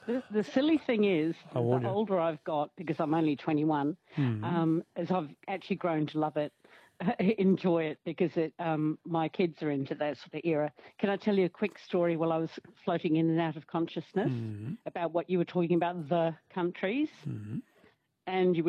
The silly thing is, How old the are you? older I've got, because I'm only 21, as I've actually grown to love it, enjoy it, because my kids are into that sort of era. Can I tell you a quick story while I was floating in and out of consciousness about what you were talking about, the countries? And you were